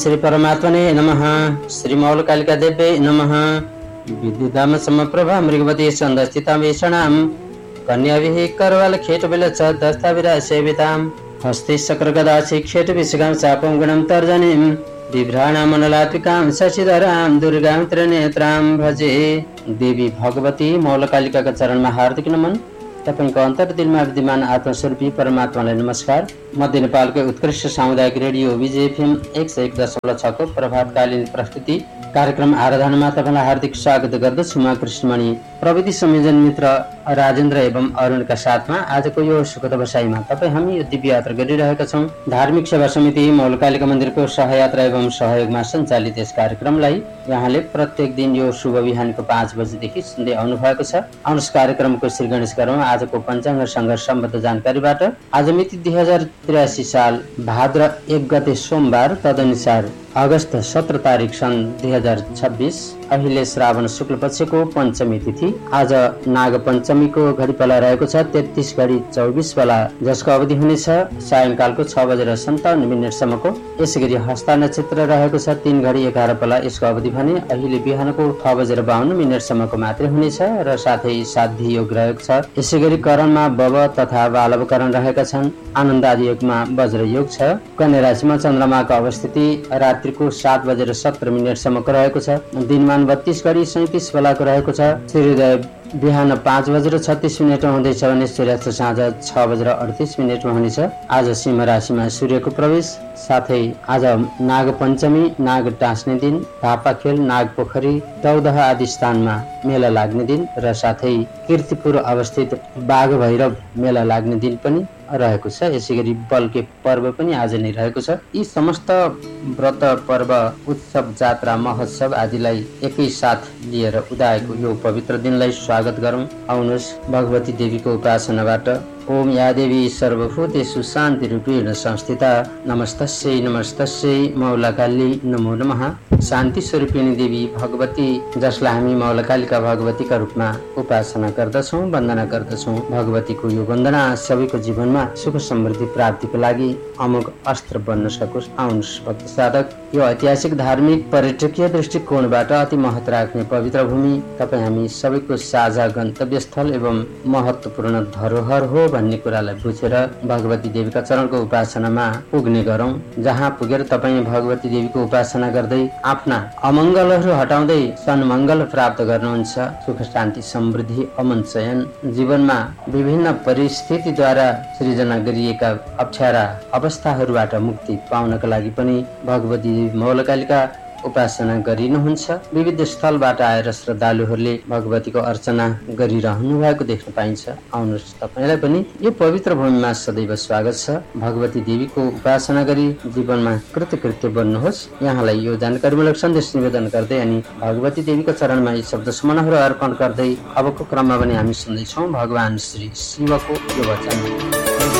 श्री परमात्मने नमः। श्री मौलकालिका देव्यै नमः। विद्युदाम समप्रभा मृगवती संदस्थितां वेषणां कन्याभिः करवाल खेटबेल च दस्ताविरा सेवितां हस्ते शक्रगदा खेट विषगां चापं गुणं तर्जनीं बिभ्राणां मनलात्मिकां शशिधरां दुर्गां त्रिनेत्रां भजे। देवी भगवती मौलकालिका का चरणमा हार्दिक नमन। तपाईको अन्तर्दिलमा विद्यमान आत्मस्वरूपी परमात्मालाई नमस्कार। मध्य नेपालको उत्कृष्ट सामुदायिक रेडियो विजय एफएम 101.6 को प्रभातकालीन प्रस्तुति कार्यक्रम आराधनामा तपाईलाई हार्दिक स्वागत गर्दछु। म कृष्णमणि प्रविधि संयोजन मित्र राजेन्द्र एवं अरुणका साथमा आजको यो सुखद बसाइमा हामी यो दिव्य यात्रा गरिरहेका छौँ। धार्मिक सेवा समिति मौलकालिका मन्दिरको सहयात्रा एवं सहयोगमा सञ्चालित यस कार्यक्रमलाई यहाँले प्रत्येक दिन यो शुभ बिहानको 5 बजेदेखि सुन्दै आउनु भएको छ। आउनुहोस् कार्यक्रमको श्री गणेश गरौँ आजको पञ्चाङ्गसँग सम्बद्ध जानकारीबाट। आज मिति 2083 साल भाद्र 1 गते सोमबार, तदनुसार अगस्त 17 तारिक सन् 2026। अहिले श्रावण शुक्ल पक्षको पञ्चमी तिथि। आज नाग पञ्चमीको घडीपाला रहेको छ 33 घडी 24 बेला, जसको अवधि हुनेछ सायंकालको 6:57 सम्मको। यसैगरी हस्ता नक्षत्र रहेको छ 3 घडी 11 बेला, यसको अवधि भने अहिले बिहानको 6:52 सम्मको मात्रै हुनेछ र साथै साध्य योग रहेको छ। यसैगरी करणमा बब तथा बालव करण रहेका छन्। आनन्द आदि योगमा वज्र योग छ। कन्या राशिमा चन्द्रमाको अवस्थिति रात्रिको 7:17 सम्मको रहेको छ। दिनमान 32 घडी 37 बेलाको रहेको छ। सूर्योदय बिहान 5:36 हुँदैछ भने सूर्यास्त साँझ 6:38 हुनेछ। आज सिंह राशिमा सूर्यको प्रवेश, साथै आज नाग पञ्चमी, नाग टाँस्ने दिन, धापा खेल, नाग पोखरी, टौदह आदि स्थानमा मेला लाग्ने दिन र साथै कीर्तिपुर अवस्थित बाघ भैरव मेला लाग्ने दिन पनि रहेको छ। यसैगरी बल्के पर्व पनि आज नै रहेको छ। यी समस्त व्रत, पर्व, उत्सव, जात्रा, महोत्सव आदिलाई एकै साथ लिएर उदाएको यो पवित्र दिनलाई स्वागत गरौँ। आउनुहोस् भगवती देवीको उपासनाबाट। ओम या देवी सर्वभूतेषु शान्तिरूपेण संस्थिता नमस्तस्यै नमस्तस्यै मौलकाली नमो नमः। शान्ति स्वरूपिणी देवी भगवती, जसलाई हामी मौलकालिका भगवतीका रूपमा उपासना गर्दछौँ, वन्दना गर्दछौँ। भगवतीको यो वन्दना सबैको जीवनमा सुख समृद्धि प्राप्तिको लागि अमोघ अस्त्र बन्न सकोस्। आउनुहोस् भक्त साधक, यो ऐतिहासिक धार्मिक पर्यटकीय दृष्टिकोणबाट अति महत्व राख्ने पवित्र भूमि तपाईँ हामी सबैको साझा गन्तव्य स्थल एवं महत्वपूर्ण धरोहर हो भन्ने कुरालाई बुझेर भगवती देवीका चरणको उपासनामा पुग्ने गरौँ। जहाँ पुगेर तपाईँ भगवती देवीको उपासना गर्दै आफ्ना अमङ्गलहरू हटाउँदै सन्मङ्गल प्राप्त गर्नुहुन्छ। सुख शान्ति समृद्धि अमन चयन जीवनमा विभिन्न परिस्थितिद्वारा सृजना गरिएका अप्ठ्यारा अवस्थाहरूबाट मुक्ति पाउनका लागि पनि भगवती देवी मौलकालिका उपासना गरिनुहुन्छ। विविध स्थलबाट आएर श्रद्धालुहरूले भगवतीको अर्चना गरिरहनु भएको देख्न पाइन्छ। आउनुहोस् तपाईँलाई पनि यो पवित्र भूमिमा सदैव स्वागत छ। भगवती देवीको उपासना गरी जीवनमा कृतकृत्य बन्नुहोस्। यहाँलाई यो जानकारीमूलक सन्देश निवेदन गर्दै अनि भगवती देवीको चरणमा यी शब्द सुमनहरू अर्पण गर्दै अबको क्रममा पनि हामी सुन्दैछौँ भगवान श्री शिवको यो वचन।